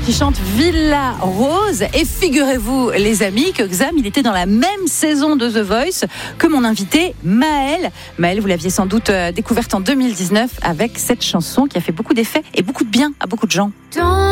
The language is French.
qui chante Villa Rose. Et figurez-vous, les amis, que Xam, il était dans la même saison de The Voice que mon invité Maël. Maël, vous l'aviez sans doute découverte en 2019 avec cette chanson qui a fait beaucoup d'effets et beaucoup de bien à beaucoup de gens.